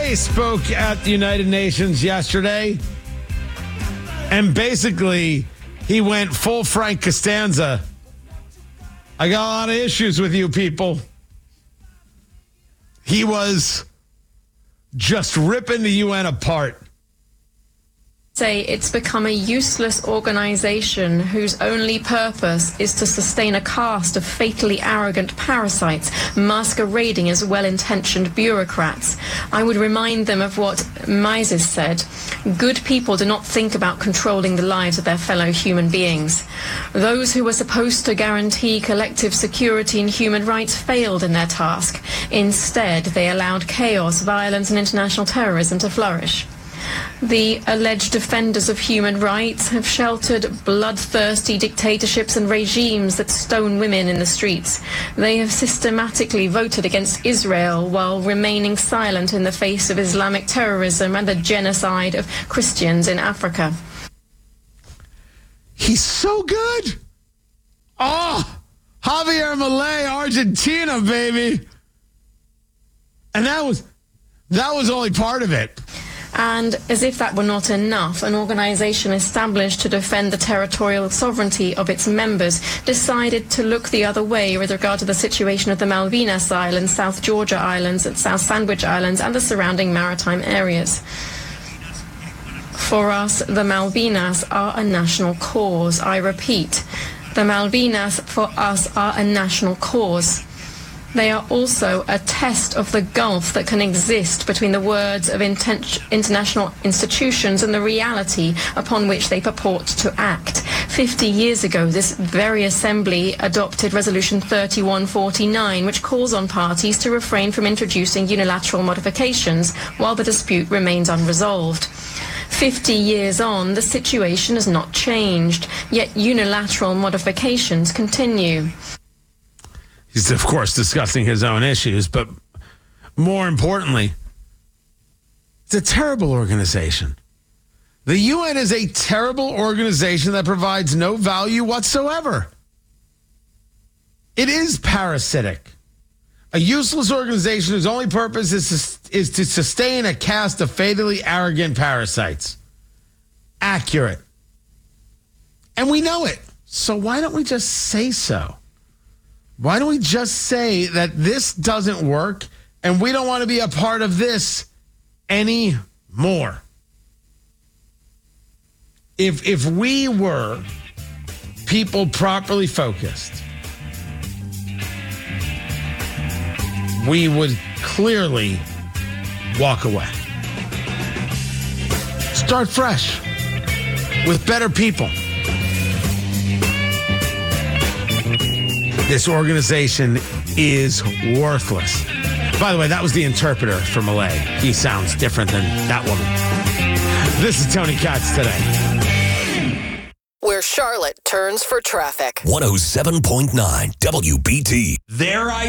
Milei spoke at the United Nations yesterday, and basically he went full Frank Costanza. I got a lot of issues with you people. He was just ripping the UN apart. Say it's become a useless organization whose only purpose is to sustain a caste of fatally arrogant parasites masquerading as well-intentioned bureaucrats. I would remind them of what Mises said: good people do not think about controlling the lives of their fellow human beings. Those who were supposed to guarantee collective security and human rights failed in their task. Instead, they allowed chaos, violence, and international terrorism to flourish. The alleged defenders of human rights have sheltered bloodthirsty dictatorships and regimes that stone women in the streets. They have systematically voted against Israel while remaining silent in the face of Islamic terrorism and the genocide of Christians in Africa. He's so good. Oh, Javier Milei, Argentina, baby. And that was only part of it. And as if that were not enough, an organization established to defend the territorial sovereignty of its members decided to look the other way with regard to the situation of the Malvinas Islands, South Georgia Islands, and South Sandwich Islands, and the surrounding maritime areas. For us, the Malvinas are a national cause. I repeat, the Malvinas for us are a national cause. They are also a test of the gulf that can exist between the words of international institutions and the reality upon which they purport to act. 50 years ago, this very assembly adopted Resolution 3149, which calls on parties to refrain from introducing unilateral modifications while the dispute remains unresolved. 50 years on, the situation has not changed, yet unilateral modifications continue. He's, of course, discussing his own issues, but more importantly, it's a terrible organization. The UN is a terrible organization that provides no value whatsoever. It is parasitic. A useless organization whose only purpose is to sustain a caste of fatally arrogant parasites. Accurate. And we know it. So why don't we just say so? Why don't we just say that this doesn't work and we don't want to be a part of this anymore? If we were people properly focused, we would clearly walk away. Start fresh with better people. This organization is worthless. By the way, that was the interpreter for Milei. He sounds different than that woman. This is Tony Katz today. Where Charlotte turns for traffic. 107.9 WBT.